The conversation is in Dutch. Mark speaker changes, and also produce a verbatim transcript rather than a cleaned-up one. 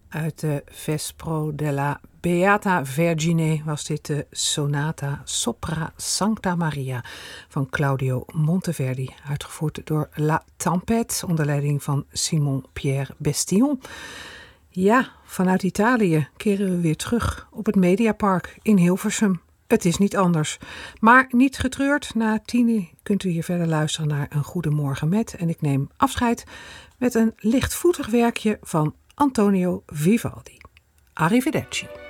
Speaker 1: Uit de Vespro della Beata Vergine was dit de Sonata Sopra Sancta Maria van Claudio Monteverdi, uitgevoerd door La Tempête onder leiding van Simon-Pierre Bestillon. Ja, vanuit Italië keren we weer terug op het Mediapark in Hilversum. Het is niet anders. Maar niet getreurd, na tienen kunt u hier verder luisteren naar Een Goedemorgen met. En ik neem afscheid met een lichtvoetig werkje van Antonio Vivaldi. Arrivederci.